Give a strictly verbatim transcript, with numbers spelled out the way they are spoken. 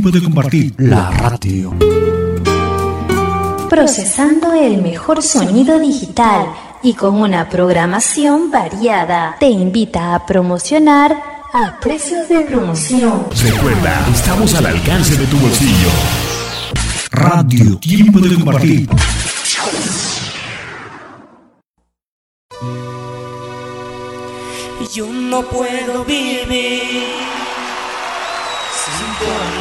tiempo de compartir. La radio. Procesando el mejor sonido digital y con una programación variada. Te invita a promocionar a precios de promoción. Recuerda, estamos al alcance de tu bolsillo. Radio, tiempo de compartir. Yo no puedo vivir sin tu amor.